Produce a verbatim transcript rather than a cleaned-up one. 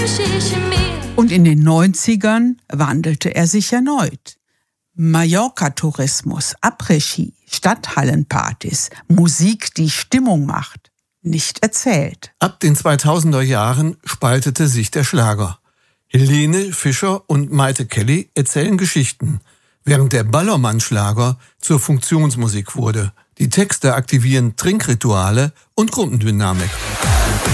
Und in den neunzigern wandelte er sich erneut. Mallorca-Tourismus, Après-Ski, Stadthallenpartys, Musik, die Stimmung macht. Nicht erzählt. Ab den zweitausender Jahren spaltete sich der Schlager. Helene Fischer und Maite Kelly erzählen Geschichten, während der Ballermann-Schlager zur Funktionsmusik wurde. Die Texte aktivieren Trinkrituale und Gruppendynamik.